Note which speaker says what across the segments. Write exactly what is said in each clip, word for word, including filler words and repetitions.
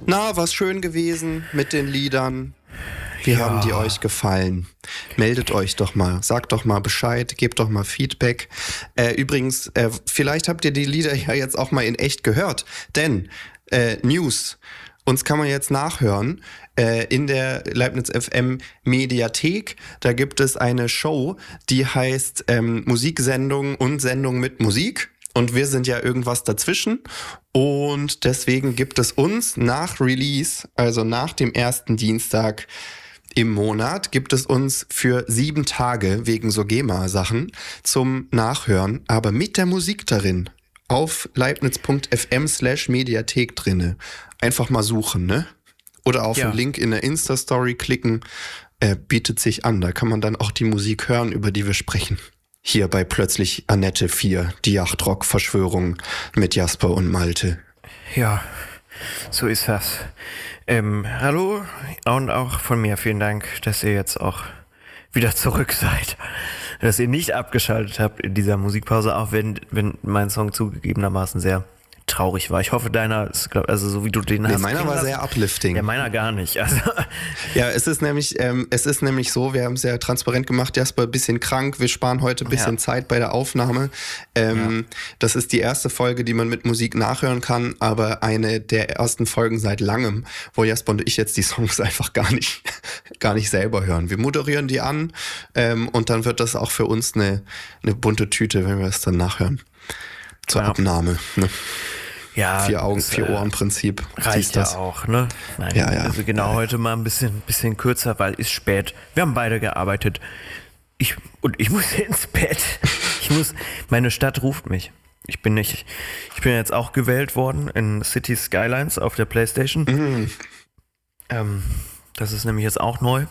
Speaker 1: Na, war's schön gewesen mit den Liedern? Wie
Speaker 2: Ja.
Speaker 1: haben die euch gefallen? Meldet euch doch mal, sagt doch mal Bescheid, gebt doch mal Feedback. Äh, übrigens, äh, vielleicht habt ihr die Lieder ja jetzt auch mal in echt gehört, denn äh, News, uns kann man jetzt nachhören äh, in der Leibniz F M Mediathek. Da gibt es eine Show, die heißt ähm, Musiksendung und Sendung mit Musik. Und wir sind ja irgendwas dazwischen. Und deswegen gibt es uns nach Release, also nach dem ersten Dienstag im Monat, gibt es uns für sieben Tage wegen so GEMA-Sachen zum Nachhören, aber mit der Musik darin. Auf leibniz.fm slash Mediathek drinne. Einfach mal suchen, ne? Oder auf
Speaker 2: Ja.
Speaker 1: den Link in der Insta-Story klicken. Äh, bietet sich an. Da kann man dann auch die Musik hören, über die wir sprechen. Hier bei Plötzlich Annette vier, die Yachtrock-Verschwörung mit Jasper und Malte.
Speaker 2: Ja, so ist das. Ähm, hallo und auch von mir vielen Dank, dass ihr jetzt auch wieder zurück seid. Dass ihr nicht abgeschaltet habt in dieser Musikpause, auch wenn, wenn mein Song zugegebenermaßen sehr traurig war. Ich hoffe, deiner ist, glaub, also so wie du den
Speaker 1: Nee,
Speaker 2: hast.
Speaker 1: meiner
Speaker 2: klingen
Speaker 1: war
Speaker 2: lassen-
Speaker 1: sehr uplifting.
Speaker 2: Ja, meiner gar nicht. Also,
Speaker 1: Ja, es ist nämlich, ähm, es ist nämlich so, wir haben es ja transparent gemacht, Jasper, ein bisschen krank, wir sparen heute ein bisschen
Speaker 2: Ja.
Speaker 1: Zeit bei der Aufnahme. Ähm, Das ist die erste Folge, die man mit Musik nachhören kann, aber eine der ersten Folgen seit langem, wo Jasper und ich jetzt die Songs einfach gar nicht, gar nicht selber hören. Wir moderieren die an ähm, und dann wird das auch für uns eine, eine bunte Tüte, wenn wir es dann nachhören. Zur
Speaker 2: Ja.
Speaker 1: Abnahme. Ne?
Speaker 2: ja,
Speaker 1: Vier Augen,
Speaker 2: das,
Speaker 1: vier
Speaker 2: äh,
Speaker 1: Ohren Prinzip.
Speaker 2: Reicht ja auch, ne? Nein,
Speaker 1: Ja, ja.
Speaker 2: also genau heute mal ein bisschen, bisschen kürzer, weil ist spät. Wir haben beide gearbeitet. Ich, und ich muss ins Bett. Ich muss, meine Stadt ruft mich. Ich bin nicht, ich bin jetzt auch gewählt worden in City Skylines auf der PlayStation.
Speaker 1: Mhm.
Speaker 2: Ähm, das ist nämlich jetzt auch neu.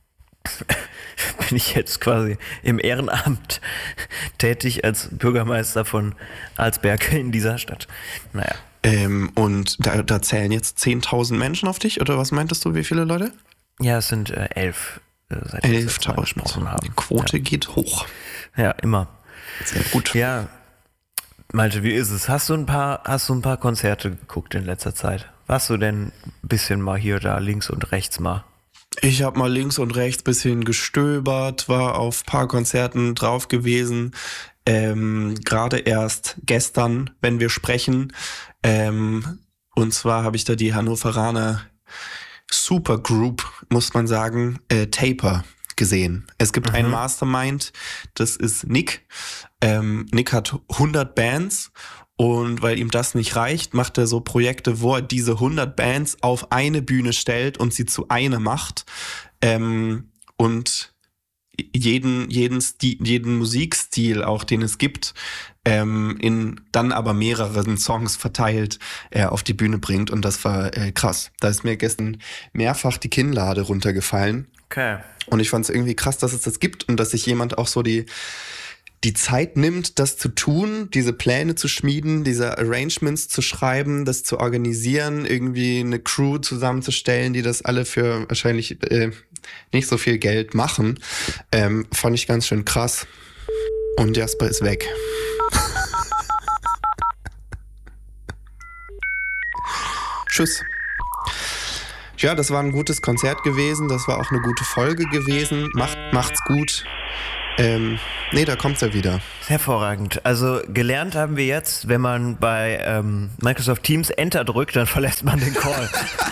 Speaker 2: Bin ich jetzt quasi im Ehrenamt tätig als Bürgermeister von Alsberg in dieser Stadt. Naja.
Speaker 1: Ähm, und da, da zählen jetzt zehntausend Menschen auf dich, oder was meintest du, wie viele Leute?
Speaker 2: Ja, es sind äh, elf, äh, seit wir das letzte Mal
Speaker 1: elftausend.
Speaker 2: gesprochen haben.
Speaker 1: Die Quote geht hoch.
Speaker 2: Ja, immer.
Speaker 1: Sehr gut.
Speaker 2: Ja, Malte, wie ist es? Hast du ein paar, hast du ein paar Konzerte geguckt in letzter Zeit? Warst du denn ein bisschen mal hier, da, links und rechts mal?
Speaker 1: Ich habe mal links und rechts bisschen gestöbert, war auf paar Konzerten drauf gewesen. Ähm, gerade erst gestern, wenn wir sprechen. Ähm, und zwar habe ich da die Hannoveraner Supergroup, muss man sagen, äh, Taper gesehen. Es gibt einen Mastermind, das ist Nick. Ähm, Nick hat hundert Bands. Und weil ihm das nicht reicht, macht er so Projekte, wo er diese hundert Bands auf eine Bühne stellt und sie zu einer macht. Ähm, und jeden, jeden, Stil, jeden Musikstil auch, den es gibt, ähm, in dann aber mehreren Songs verteilt äh, auf die Bühne bringt. Und das war äh, krass. Da ist mir gestern mehrfach die Kinnlade runtergefallen.
Speaker 2: Okay.
Speaker 1: Und ich fand es irgendwie krass, dass es das gibt und dass sich jemand auch so die die Zeit nimmt, das zu tun, diese Pläne zu schmieden, diese Arrangements zu schreiben, das zu organisieren, irgendwie eine Crew zusammenzustellen, die das alle für wahrscheinlich äh, nicht so viel Geld machen, ähm, fand ich ganz schön krass. Und Jasper ist weg. Tschüss. Ja, das war ein gutes Konzert gewesen, das war auch eine gute Folge gewesen. Macht, macht's gut. Ähm, nee, da kommt's ja wieder.
Speaker 2: Hervorragend. Also gelernt haben wir jetzt, wenn man bei ähm, Microsoft Teams Enter drückt, dann verlässt man den Call.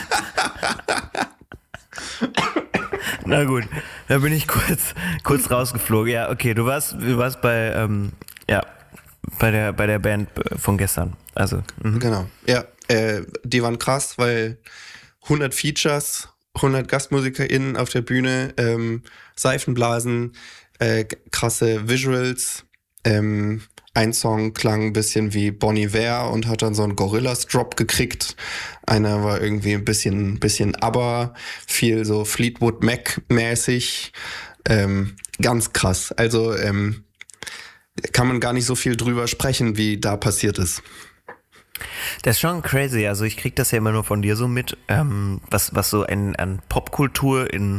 Speaker 2: Na gut, da bin ich kurz, kurz rausgeflogen. Ja, okay, du warst, du warst bei, ähm, ja, bei der, bei der Band von gestern. Also, mhm.
Speaker 1: Genau. Ja, äh, die waren krass, weil hundert Features, hundert GastmusikerInnen auf der Bühne, ähm, Seifenblasen, äh, krasse Visuals. Ähm, ein Song klang ein bisschen wie Bon Iver und hat dann so einen Gorillaz-Drop gekriegt. Einer war irgendwie ein bisschen, bisschen aber viel so Fleetwood Mac-mäßig. Ähm, ganz krass. Also ähm, kann man gar nicht so viel drüber sprechen, wie da passiert ist.
Speaker 2: Das ist schon crazy. Also ich krieg das ja immer nur von dir so mit, ähm, was, was so an, an Popkultur in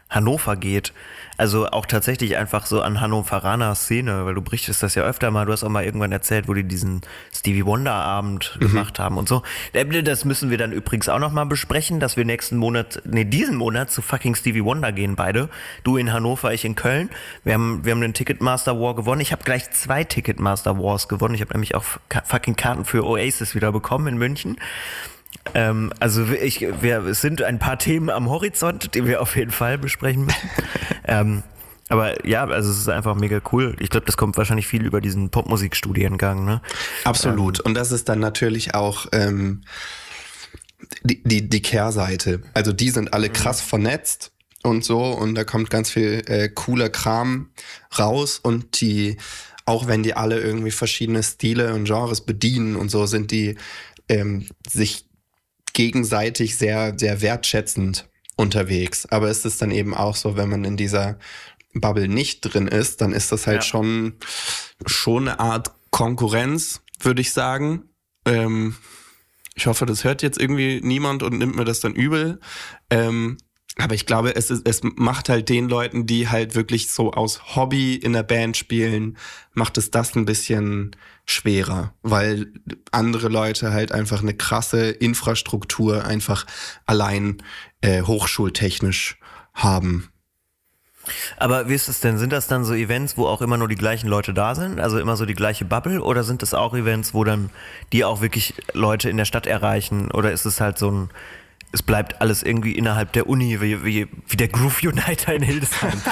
Speaker 2: Hannover geht. Also auch tatsächlich einfach so an Hannoveraner Szene, weil du berichtest das ja öfter mal. Du hast auch mal irgendwann erzählt, wo die diesen Stevie Wonder Abend mhm. gemacht haben und so. Das müssen wir dann übrigens auch noch mal besprechen, dass wir nächsten Monat, nee, diesen Monat zu fucking Stevie Wonder gehen beide. Du in Hannover, ich in Köln. Wir haben, wir haben den Ticketmaster War gewonnen. Ich habe gleich zwei Ticketmaster Wars gewonnen. Ich habe nämlich auch fucking Karten für Oasis wieder bekommen in München. Ähm, also ich, wir, es sind ein paar Themen am Horizont, die wir auf jeden Fall besprechen müssen. ähm, aber ja, also es ist einfach mega cool. Ich glaube, das kommt wahrscheinlich viel über diesen Popmusikstudiengang, ne?
Speaker 1: Absolut. Ähm, Und das ist dann natürlich auch ähm, die, die, die Kehrseite. Also die sind alle krass vernetzt und so und da kommt ganz viel äh, cooler Kram raus und die, auch wenn die alle irgendwie verschiedene Stile und Genres bedienen und so, sind die ähm, sich gegenseitig sehr, sehr wertschätzend unterwegs. Aber es ist dann eben auch so, wenn man in dieser Bubble nicht drin ist, dann ist das halt ja. schon, schon eine Art Konkurrenz, würde ich sagen. Ähm, ich hoffe, das hört jetzt irgendwie niemand und nimmt mir das dann übel. Ähm, aber ich glaube, es ist, es macht halt den Leuten, die halt wirklich so aus Hobby in der Band spielen, macht es das ein bisschen schwerer, weil andere Leute halt einfach eine krasse Infrastruktur einfach allein äh, hochschultechnisch haben.
Speaker 2: Aber wie ist es denn? Sind das dann so Events, wo auch immer nur die gleichen Leute da sind? Also immer so die gleiche Bubble? Oder sind das auch Events, wo dann die auch wirklich Leute in der Stadt erreichen? Oder ist es halt so ein, es bleibt alles irgendwie innerhalb der Uni, wie, wie, wie der Groove Uniter in Hildesheim?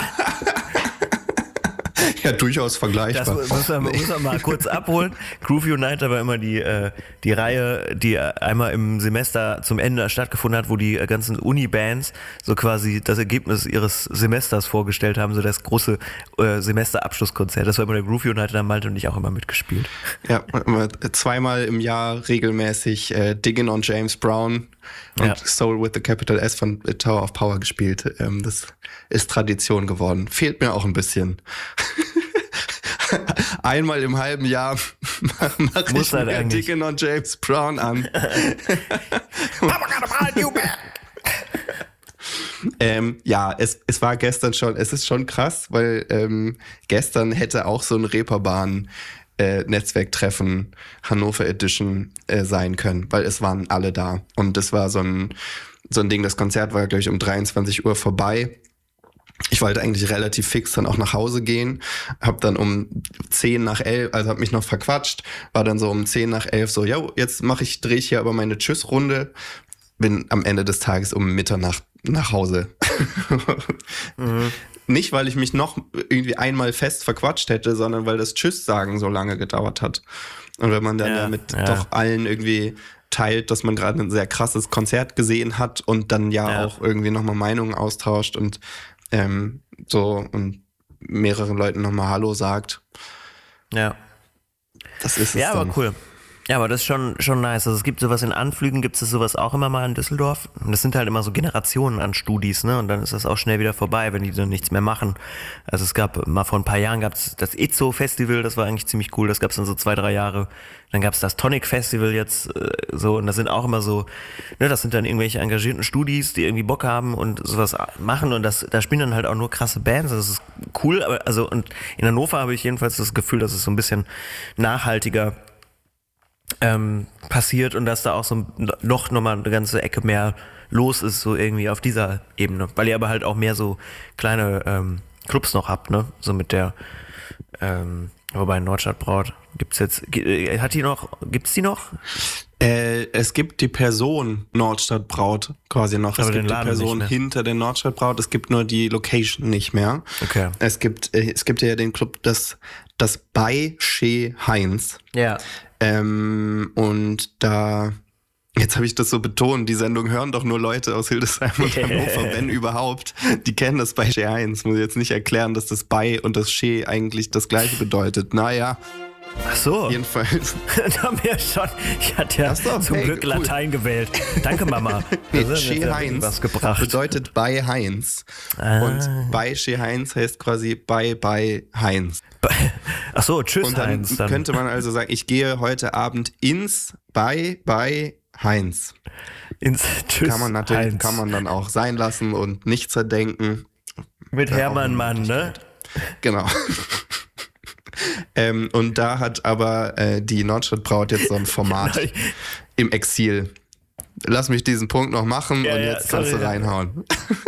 Speaker 1: Ja, durchaus vergleichbar.
Speaker 2: Das muss man, muss man mal kurz abholen. Groove Uniter war immer die, äh, die Reihe, die einmal im Semester zum Ende stattgefunden hat, wo die ganzen Uni-Bands so quasi das Ergebnis ihres Semesters vorgestellt haben, so das große äh, Semesterabschlusskonzert. Das war immer der Groove Uniter, da haben Malte und ich auch immer mitgespielt.
Speaker 1: Ja, zweimal im Jahr regelmäßig äh, Diggin' on James Brown und ja. Soul with the Capital S von Tower of Power gespielt. Ähm, das ist Tradition geworden. Fehlt mir auch ein bisschen. Einmal im halben Jahr mache ich
Speaker 2: halt
Speaker 1: mir Diggin' on James Brown an. ähm, ja, es, es war gestern schon, es ist schon krass, weil ähm, gestern hätte auch so ein Reeperbahn äh, Netzwerktreffen Hannover Edition äh, sein können, weil es waren alle da. Und das war so ein, so ein Ding, das Konzert war, glaube ich, um dreiundzwanzig Uhr vorbei. Ich wollte eigentlich relativ fix dann auch nach Hause gehen, hab dann um zehn nach elf, also hab mich noch verquatscht, war dann so um zehn nach elf so, ja, jetzt mache ich, drehe ich hier aber meine Tschüss-Runde, bin am Ende des Tages um Mitternacht nach Hause. mhm. Nicht, weil ich mich noch irgendwie einmal fest verquatscht hätte, sondern weil das Tschüss-Sagen so lange gedauert hat. Und wenn man dann ja, ja mit ja. doch allen irgendwie teilt, dass man gerade ein sehr krasses Konzert gesehen hat und dann ja, ja. auch irgendwie nochmal Meinungen austauscht und Ähm, so und mehreren Leuten nochmal Hallo sagt.
Speaker 2: Ja.
Speaker 1: Das ist es
Speaker 2: Ja,
Speaker 1: dann.
Speaker 2: aber cool. Ja, aber das ist schon, schon nice. Also es gibt sowas in Anflügen, gibt es sowas auch immer mal in Düsseldorf. Und das sind halt immer so Generationen an Studis, ne? Und dann ist das auch schnell wieder vorbei, wenn die dann nichts mehr machen. Also es gab, mal vor ein paar Jahren gab es das Itzo-Festival, das war eigentlich ziemlich cool. Das gab es dann so zwei, drei Jahre. Dann gab es das Tonic-Festival jetzt äh, so. Und das sind auch immer so, ne, das sind dann irgendwelche engagierten Studis, die irgendwie Bock haben und sowas machen. Und das, da spielen dann halt auch nur krasse Bands. Das ist cool. Aber also, und in Hannover habe ich jedenfalls das Gefühl, dass es so ein bisschen nachhaltiger Ähm, passiert und dass da auch so noch nochmal eine ganze Ecke mehr los ist, so irgendwie auf dieser Ebene. Weil ihr aber halt auch mehr so kleine ähm, Clubs noch habt, ne? So mit der, ähm, wobei Nordstadtbraut gibt's jetzt, hat die noch, gibt's die noch?
Speaker 1: Äh, es gibt die Person Nordstadtbraut quasi noch.
Speaker 2: Aber
Speaker 1: es gibt die Person hinter der Nordstadtbraut. Es gibt nur die Location nicht mehr.
Speaker 2: Okay.
Speaker 1: Es gibt, äh, es gibt ja den Club, das, das bei Chez Heinz.
Speaker 2: Ja.
Speaker 1: Ähm, und da, jetzt habe ich das so betont, die Sendung hören doch nur Leute aus Hildesheim und Hannover, wenn überhaupt. Die kennen das bei Chez Heinz. Muss ich jetzt nicht erklären, dass das bei und das Chez eigentlich das gleiche bedeutet. Naja.
Speaker 2: Ach so.
Speaker 1: Jedenfalls.
Speaker 2: Da haben wir schon, ich hatte ja
Speaker 1: doch,
Speaker 2: zum
Speaker 1: hey,
Speaker 2: Glück
Speaker 1: cool.
Speaker 2: Latein gewählt. Danke, Mama.
Speaker 1: Chez Heinz
Speaker 2: was gebracht.
Speaker 1: bedeutet bei Heinz.
Speaker 2: Ah.
Speaker 1: Und bei Chez Heinz heißt quasi bei bei Heinz.
Speaker 2: Ach so, tschüss
Speaker 1: Und dann,
Speaker 2: Heinz. Dann
Speaker 1: könnte man also sagen, ich gehe heute Abend ins bei bei Heinz.
Speaker 2: Ins Tschüss
Speaker 1: Kann man natürlich,
Speaker 2: Heinz.
Speaker 1: kann man dann auch sein lassen und nicht zerdenken.
Speaker 2: Mit Hermann Mann, ne?
Speaker 1: Genau. ähm, und da hat aber äh, die Nordstadtbraut jetzt so ein Format im Exil. Lass mich diesen Punkt noch machen ja, und ja, jetzt kannst sorry, du reinhauen.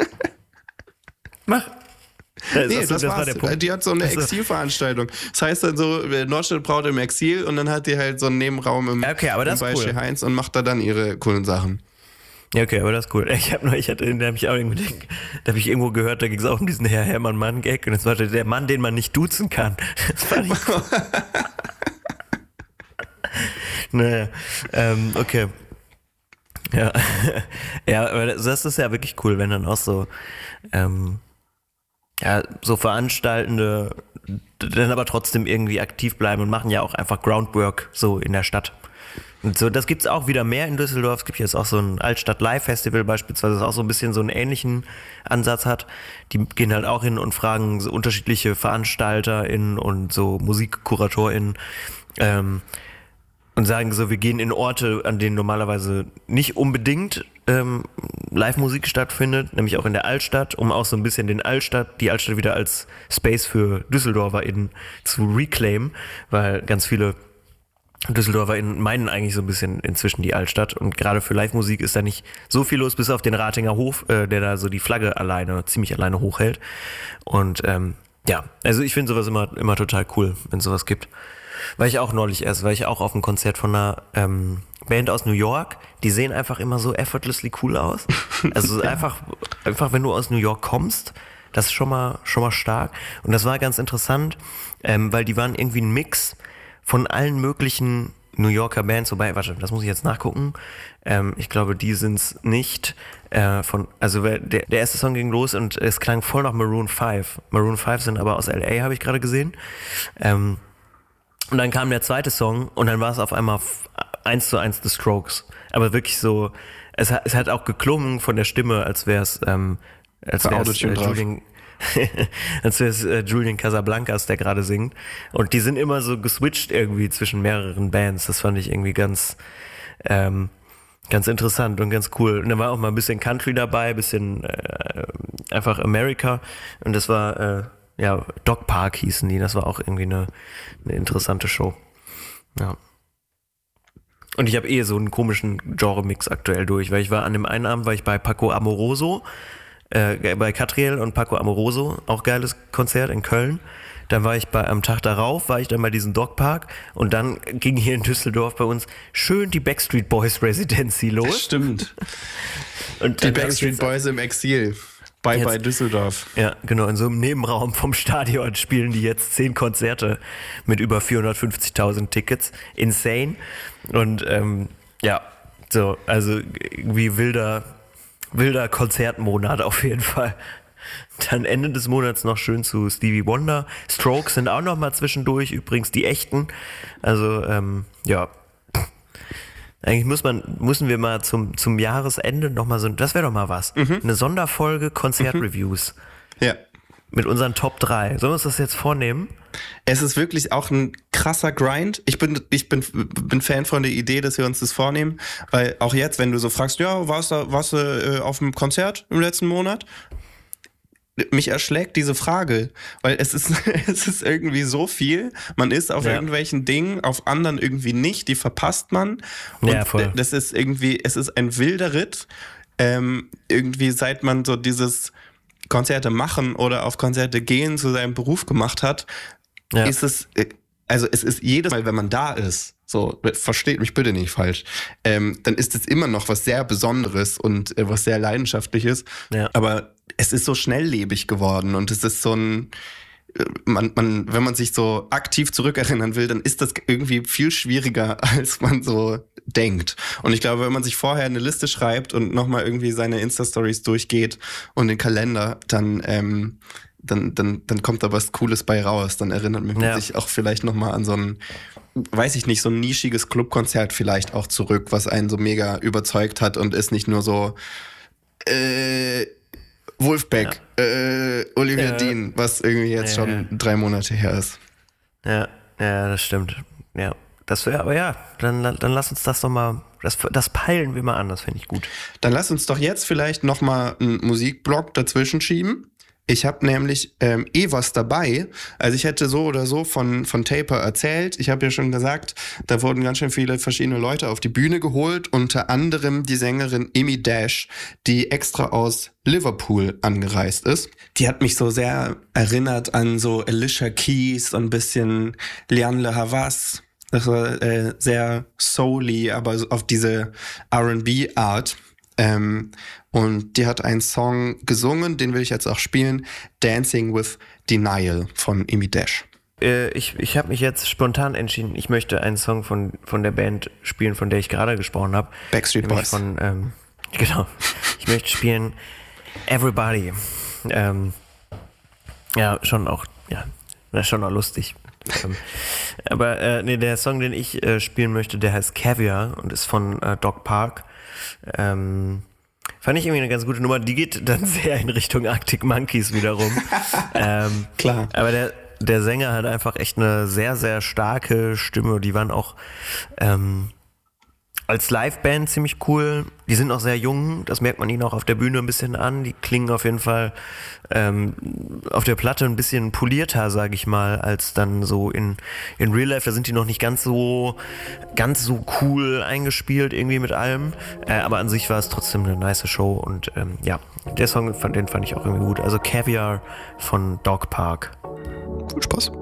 Speaker 2: Mach.
Speaker 1: Das, nee, so, das, das war's. War der Punkt. Die hat so eine also. Exilveranstaltung. Das heißt dann so, Nordstadtbraut im Exil und dann hat die halt so einen Nebenraum im,
Speaker 2: okay, aber das
Speaker 1: im
Speaker 2: ist cool.
Speaker 1: Heinz und macht da dann ihre coolen Sachen.
Speaker 2: Ja, okay, aber das ist cool. Ich habe nur, ich hatte, da habe ich auch irgendwie, da habe ich irgendwo gehört, da ging es auch um diesen Herr Hermann Mann Gag und das war der Mann, den man nicht duzen kann. Das fand ich cool. Naja, ähm, okay. Ja, ja, aber das ist ja wirklich cool, wenn dann auch so, ähm, ja, so Veranstaltende dann aber trotzdem irgendwie aktiv bleiben und machen ja auch einfach Groundwork so in der Stadt. Und so, das gibt's auch wieder mehr in Düsseldorf. Es gibt jetzt auch so ein Altstadt-Live-Festival beispielsweise, das auch so ein bisschen so einen ähnlichen Ansatz hat. Die gehen halt auch hin und fragen so unterschiedliche VeranstalterInnen und so MusikkuratorInnen ähm, und sagen so, wir gehen in Orte, an denen normalerweise nicht unbedingt ähm, Live-Musik stattfindet, nämlich auch in der Altstadt, um auch so ein bisschen den Altstadt, die Altstadt wieder als Space für DüsseldorferInnen zu reclaimen, weil ganz viele DüsseldorferInnen meinen eigentlich so ein bisschen inzwischen die Altstadt und gerade für Live-Musik ist da nicht so viel los, bis auf den Ratinger Hof, äh, der da so die Flagge alleine, ziemlich alleine hochhält. Und ähm, ja, also ich finde sowas immer, immer total cool, wenn es sowas gibt. War ich auch neulich erst, war ich auch auf einem Konzert von einer ähm, Band aus New York, die sehen einfach immer so effortlessly cool aus. Also einfach, einfach wenn du aus New York kommst, das ist schon mal, schon mal stark. Und das war ganz interessant, ähm, weil die waren irgendwie ein Mix von allen möglichen New Yorker Bands, wobei, warte, das muss ich jetzt nachgucken. Ähm, ich glaube, die sind's nicht. Äh, von, also der, der erste Song ging los und es klang voll nach Maroon five. Maroon five sind aber aus L A, habe ich gerade gesehen. Ähm, und dann kam der zweite Song und dann war es auf einmal eins zu eins The Strokes. Aber wirklich so, es hat, es hat auch geklungen von der Stimme, als wäre es ähm, als wäre es äh, Julian, als wäre es äh, Julian Casablancas, der gerade singt. Und die sind immer so geswitcht irgendwie zwischen mehreren Bands. Das fand ich irgendwie ganz ähm, ganz interessant und ganz cool. Und da war auch mal ein bisschen Country dabei, ein bisschen äh, einfach America. Und das war äh, ja, Dog Park hießen die. Das war auch irgendwie eine, eine interessante Show. Ja. Und ich habe eh so einen komischen Genre-Mix aktuell durch, weil ich war an dem einen Abend war ich bei Paco Amoroso, äh, bei Catriel und Paco Amoroso, auch geiles Konzert in Köln. Dann war ich bei, am Tag darauf, war ich dann bei diesem Dog Park und dann ging hier in Düsseldorf bei uns schön die Backstreet Boys Residency los.
Speaker 1: Das stimmt. Und die Backstreet Boys im Exil. Bye jetzt, bye Düsseldorf.
Speaker 2: Ja, genau. In so einem Nebenraum vom Stadion spielen die jetzt zehn Konzerte mit über vierhundertfünfzigtausend Tickets. Insane. Und ähm, ja, so, also irgendwie wilder, wilder Konzertmonat auf jeden Fall. Dann Ende des Monats noch schön zu Stevie Wonder. Strokes sind auch noch mal zwischendurch, übrigens die echten. Also, ähm, ja. Eigentlich muss man, müssen wir mal zum, zum Jahresende noch mal so, das wäre doch mal was. Mhm. Eine Sonderfolge Konzertreviews.
Speaker 1: Mhm. Ja.
Speaker 2: Mit unseren Top drei. Sollen wir uns das jetzt vornehmen?
Speaker 1: Es ist wirklich auch ein krasser Grind. Ich bin, ich bin, bin Fan von der Idee, dass wir uns das vornehmen. Weil auch jetzt, wenn du so fragst, ja, warst du, warst du äh, auf einem Konzert im letzten Monat? Mich erschlägt diese Frage, weil es ist, es ist irgendwie so viel. Man ist auf ja. irgendwelchen Dingen, auf anderen irgendwie nicht. Die verpasst man. Und ja, voll. Das ist irgendwie, es ist ein wilder Ritt. Ähm, irgendwie seit man so dieses Konzerte machen oder auf Konzerte gehen zu seinem Beruf gemacht hat, ja. ist es, also es ist jedes Mal, wenn man da ist, so, versteht mich bitte nicht falsch, ähm, dann ist es immer noch was sehr Besonderes und äh, was sehr Leidenschaftliches. Ja. Aber es ist so schnelllebig geworden und es ist so ein, man, man, wenn man sich so aktiv zurückerinnern will, dann ist das irgendwie viel schwieriger, als man so denkt. Und ich glaube, wenn man sich vorher eine Liste schreibt und nochmal irgendwie seine Insta-Stories durchgeht und den Kalender, dann, ähm, dann, dann, dann kommt da was Cooles bei raus. Dann erinnert man ja. sich auch vielleicht nochmal an so ein, weiß ich nicht, so ein nischiges Clubkonzert vielleicht auch zurück, was einen so mega überzeugt hat und ist nicht nur so, äh, Wolfpack, ja. äh, Olivier ja. Dean, was irgendwie jetzt ja, schon ja. drei Monate her ist.
Speaker 2: Ja, ja, das stimmt. Ja, das wäre, aber ja, dann, dann lass uns das doch mal, das, das peilen wir mal an, das finde ich gut.
Speaker 1: Dann lass uns doch jetzt vielleicht nochmal einen Musikblock dazwischen schieben. Ich habe nämlich ähm, eh was dabei. Also ich hätte so oder so von, von Taper erzählt. Ich habe ja schon gesagt, da wurden ganz schön viele verschiedene Leute auf die Bühne geholt. Unter anderem die Sängerin Amy Dash, die extra aus Liverpool angereist ist. Die hat mich so sehr erinnert an so Alicia Keys und ein bisschen Liane Le Havas. Das war äh, sehr souly, aber auf diese R and B-Art. Ähm, und die hat einen Song gesungen, den will ich jetzt auch spielen, Dancing with Denial von Amy Dash.
Speaker 2: Äh, ich ich habe mich jetzt spontan entschieden, ich möchte einen Song von, von der Band spielen, von der ich gerade gesprochen habe.
Speaker 1: Backstreet Boys.
Speaker 2: Von, ähm, genau. Ich möchte spielen Everybody. Ähm, ja, schon auch, ja, das ist schon auch lustig. ähm, aber äh, nee, der Song, den ich äh, spielen möchte, der heißt Caviar und ist von äh, Dog Park. Ähm, fand ich irgendwie eine ganz gute Nummer. Die geht dann sehr in Richtung Arctic Monkeys wiederum. ähm,
Speaker 1: Klar.
Speaker 2: Aber der, der Sänger hat einfach echt eine sehr, sehr starke Stimme. Die waren auch ähm, als Liveband ziemlich cool. Die sind noch sehr jung, das merkt man ihnen auch auf der Bühne ein bisschen an. Die klingen auf jeden Fall ähm, auf der Platte ein bisschen polierter, sage ich mal, als dann so in, in Real Life. Da sind die noch nicht ganz so ganz so cool eingespielt irgendwie mit allem. Äh, aber an sich war es trotzdem eine nice Show. Und ähm, ja, der Song, den fand ich auch irgendwie gut. Also Caviar von Dog Park.
Speaker 1: Viel Spaß.